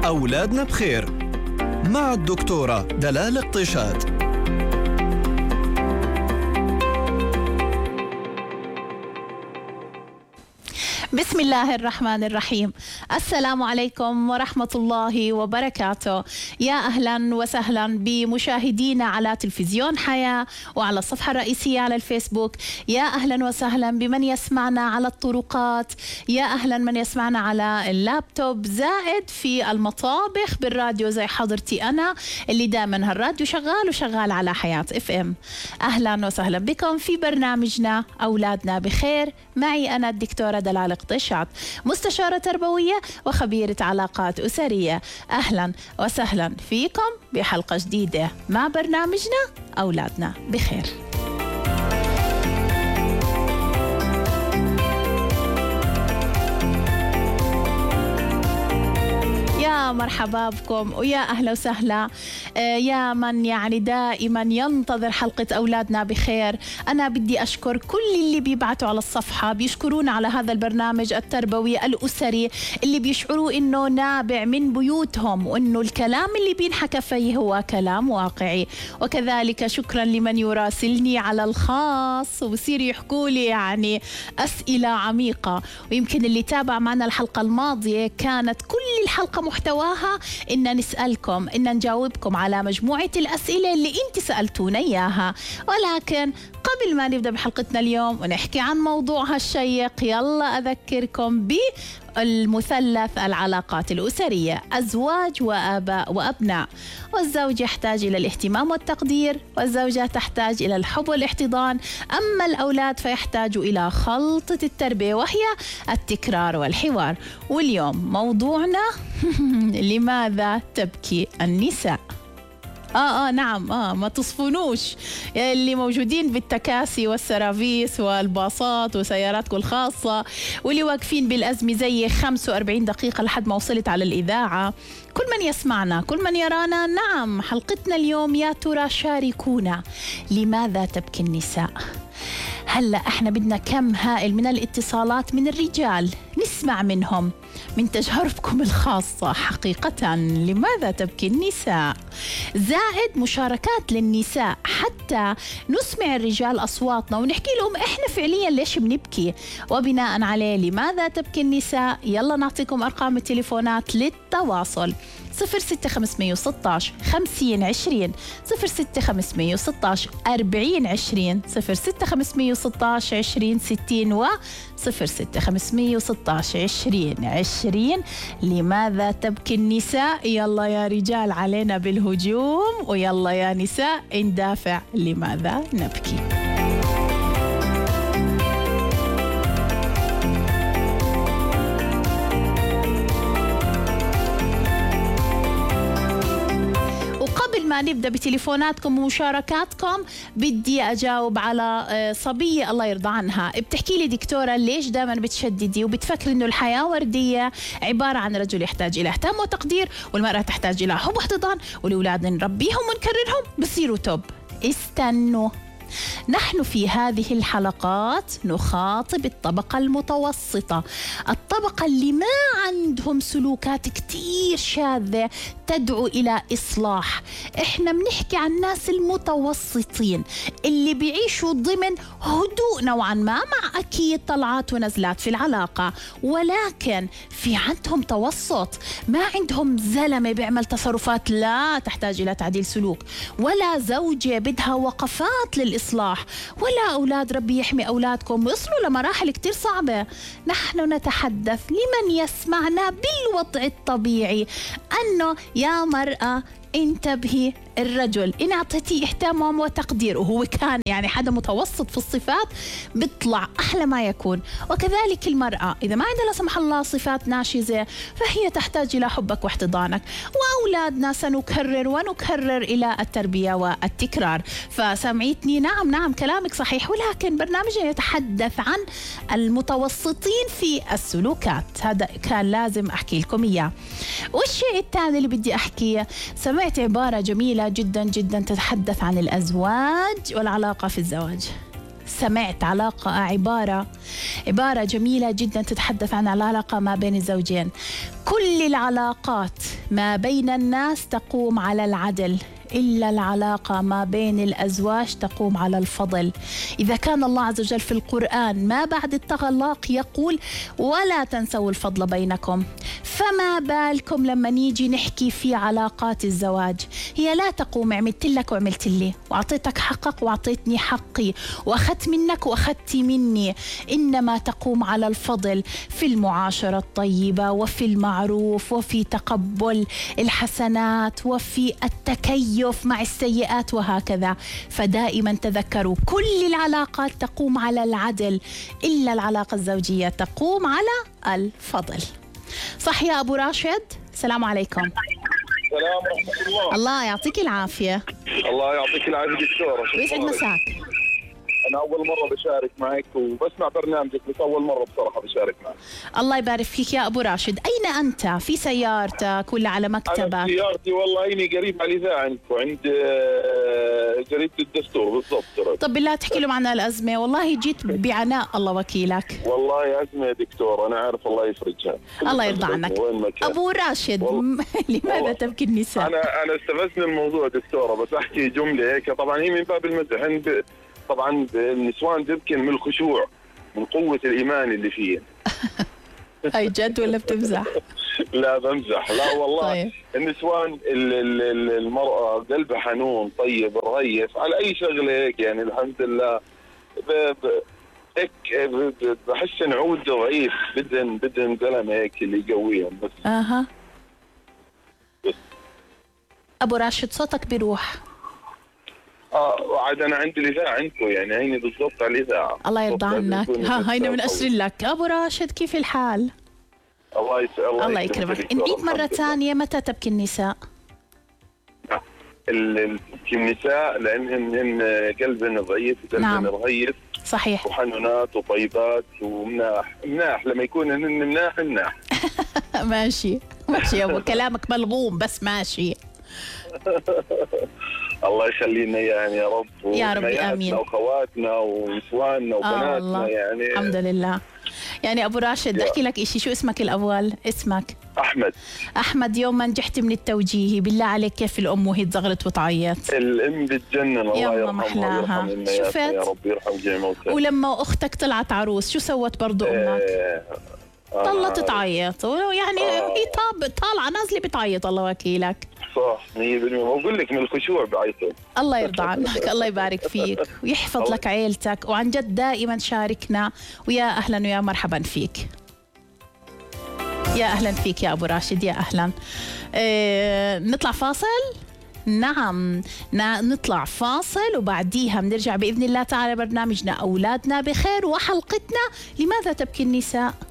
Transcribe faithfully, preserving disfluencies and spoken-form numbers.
أولادنا بخير مع الدكتورة دلال الطيشات. بسم الله الرحمن الرحيم. السلام عليكم ورحمة الله وبركاته. يا أهلا وسهلا بمشاهدينا على تلفزيون حياة وعلى الصفحة الرئيسية على الفيسبوك. يا أهلا وسهلا بمن يسمعنا على الطرقات. يا أهلا من يسمعنا على اللابتوب، زائد في المطابخ بالراديو زي حضرتي أنا اللي دائما هالراديو شغال وشغال على حياة اف ام. أهلا وسهلا بكم في برنامجنا أولادنا بخير. معي أنا الدكتورة دلال الطيشات، مستشارة تربوية وخبيرة علاقات أسرية. أهلا وسهلا فيكم بحلقة جديدة مع برنامجنا أولادنا بخير. يا مرحبا بكم ويا أهلا وسهلا. يا من يعني دائما ينتظر حلقة أولادنا بخير، أنا بدي أشكر كل اللي بيبعتوا على الصفحة بيشكرون على هذا البرنامج التربوي الأسري اللي بيشعروا إنه نابع من بيوتهم وإنه الكلام اللي بينحكى فيه هو كلام واقعي. وكذلك شكرا لمن يراسلني على الخاص وبصير يحكوا لي يعني أسئلة عميقة. ويمكن اللي تابع معنا الحلقة الماضية كانت كل الحلقة محتواها إن نسألكم إن نجاوبكم على مجموعة الأسئلة اللي أنت سألتونا إياها. ولكن قبل ما نبدأ بحلقتنا اليوم ونحكي عن موضوعها الشيق، يلا أذكركم بالمثلث العلاقات الأسرية: أزواج وآباء وأبناء. والزوج يحتاج إلى الاهتمام والتقدير، والزوجة تحتاج إلى الحب والاحتضان، أما الأولاد فيحتاجوا إلى خلطة التربية وهي التكرار والحوار. واليوم موضوعنا لماذا تبكي النساء؟ آه آه نعم آه ما تصفونوش اللي موجودين بالتكاسي والسرافيس والباصات وسياراتكم الخاصة واللي واقفين بالأزمة زي خمسة وأربعين دقيقة لحد ما وصلت على الإذاعة. كل من يسمعنا، كل من يرانا، نعم حلقتنا اليوم يا ترى شاركونا لماذا تبكي النساء. هلأ احنا بدنا كم هائل من الاتصالات من الرجال نسمع منهم من تجاربكم الخاصة حقيقة لماذا تبكي النساء، زائد مشاركات للنساء حتى نسمع الرجال أصواتنا ونحكي لهم إحنا فعليا ليش بنبكي. وبناء عليه لماذا تبكي النساء، يلا نعطيكم أرقام التليفونات للتواصل: صفر ستة خمسمية وستاش خمسين عشرين، صفر ستة خمسمية وستاش أربعين عشرين، صفر ستة خمسمية وستاش عشرين ستين، و صفر ستة خمسمية وستاش عشرين عشرين. لماذا تبكي النساء؟ يلا يا رجال علينا بالهجوم، ويلا يا نساء ندافع لماذا نبكي. ما نبدأ بتليفوناتكم ومشاركاتكم بدي أجاوب على صبية الله يرضى عنها. بتحكي لي دكتورة ليش دائما بتشددي وبتفكر إنه الحياة وردية عبارة عن رجل يحتاج إلى اهتمام وتقدير والمرأة تحتاج إلى حب واحتضان والأولاد نربيهم ونكررهم بصيروا توب. استنوا، نحن في هذه الحلقات نخاطب الطبقة المتوسطة، الطبقة اللي ما عندهم سلوكات كتير شاذة تدعو إلى إصلاح. إحنا بنحكي عن الناس المتوسطين اللي بيعيشوا ضمن هدوء نوعا ما، مع أكيد طلعات ونزلات في العلاقة، ولكن في عندهم توسط. ما عندهم زلمة بيعمل تصرفات لا تحتاج إلى تعديل سلوك، ولا زوجة بدها وقفات للإصلاح، ولا أولاد ربي يحمي أولادكم ويصلوا لمراحل كتير صعبة. نحن نتحدث لمن يسمعنا بالوضع الطبيعي أنه يا مرأة انتبهي، الرجل إن أعطيتيه اهتمام وتقدير وهو كان يعني حدا متوسط في الصفات بيطلع أحلى ما يكون. وكذلك المرأة إذا ما عندها لا سمح الله صفات ناشزة فهي تحتاج إلى حبك واحتضانك. وأولادنا سنكرر ونكرر إلى التربية والتكرار. فسمعتني نعم نعم كلامك صحيح، ولكن برنامجنا يتحدث عن المتوسطين في السلوكات، هذا كان لازم أحكي لكم إياه. والشيء الثاني اللي بدي أحكيه، سمعت عبارة جميلة جدا جدا تتحدث عن الأزواج والعلاقة في الزواج. سمعت علاقة عبارة عبارة جميلة جدا تتحدث عن العلاقة ما بين الزوجين. كل العلاقات ما بين الناس تقوم على العدل، إلا العلاقة ما بين الأزواج تقوم على الفضل. إذا كان الله عز وجل في القرآن ما بعد الطلاق يقول ولا تنسوا الفضل بينكم، فما بالكم لما نيجي نحكي في علاقات الزواج؟ هي لا تقوم عملت لك وعملت لي، وأعطيتك حقك وأعطيتني حقي، وأخذت منك وأخذت مني، إنما تقوم على الفضل في المعاشرة الطيبة، وفي المعروف، وفي تقبل الحسنات، وفي التكيف مع السيئات، وهكذا. فدائما تذكروا كل العلاقات تقوم على العدل، إلا العلاقة الزوجية تقوم على الفضل. صح يا أبو راشد؟ السلام عليكم. السلام ورحمة الله. الله يعطيك العافية. الله يعطيك العافية دكتورة. ويسعد مساك. أنا أول مرة بشارك معك وبسمع برنامجك، بس أول مرة بصراحة بشارك معك. الله يبارك فيك يا أبو راشد. أين أنت؟ في سيارتك ولا على مكتبك؟ أنا سيارتي والله إني قريب على الإذاعة عندكم، عند جريدة الدستور بالضبط. طب بالله تحكي لهم عن الأزمة، والله جيت بعناء الله وكيلك. والله أزمة يا دكتور، أنا عارف الله يفرجها. الله يرضى عنك. أبو راشد والله. لماذا تبكي النساء؟ أنا أنا استفزني الموضوع دكتورة، بس أحكي جملة هيك. طبعا هي من باب المزح، طبعا النسوان تبكن من الخشوع، من قوة الإيمان اللي فيه. أي جد ولا بتمزح؟ لا بمزح، لا والله. طيب. النسوان المرأة قلبها حنون طيب رغيف على أي شغلة هيك، يعني الحمد لله. هيك بحس عود ضعيف، بدهن بدهن زلمة هيك اللي يقويهم بس. اها بس. أبو راشد صوتك بيروح. اه عاد انا عندي الاذاعه عندكم، يعني هيني بالضبط على الاذاعه. الله يرضى عنك. ها هينا بنأسر لك. ابو راشد كيف الحال؟ الله يسعدك. الله, الله يكرمك. نعيد مره ثانيه، متى تبكي النساء؟ النساء لانهن قلبهن ضعيف، قلبهن نعم. رغيف. صحيح. وحنونات وطيبات ومناح مناح لما يكون هن مناح مناح. ماشي ماشي يا ابو، كلامك ملغوم بس ماشي. الله يخلينا يعني يا رب، يا رب امين. واخواتنا ونسواننا وبناتنا. آه يعني الحمد لله. يعني ابو راشد احكي لك شيء، شو اسمك الاول؟ اسمك احمد. احمد، يوم ما نجحت من التوجيهي بالله عليك كيف الام وهي تزغرت وتعيط؟ الام بتجنن، الله يرحمها ويرحم شفت؟ يا رب يرحم جميع موتاها. ولما اختك طلعت عروس شو سوت برضو امك؟ إيه. ضلت تعيط، يعني آه. هي طاب طالعه نازله بتعيط. الله وكيلك. صح مية بالمية. بقول لك من الخشوع بعيطوا. الله يرضى عنك. الله يبارك فيك ويحفظ لك عيلتك، وعن جد دائما شاركنا، ويا اهلا ويا مرحبا فيك. يا اهلا فيك يا ابو راشد، يا اهلا. اه نطلع فاصل. نعم نطلع فاصل وبعديها بنرجع باذن الله تعالى برنامجنا اولادنا بخير، وحلقتنا لماذا تبكي النساء.